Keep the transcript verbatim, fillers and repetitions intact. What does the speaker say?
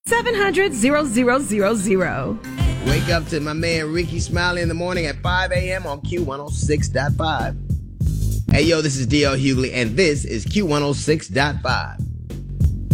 seven hundred, zero zero zero zero. Wake up to my man Ricky Smiley in the morning at five a.m. on Q one oh six point five. Hey, yo, this is D L Hughley, and this is Q one oh six point five.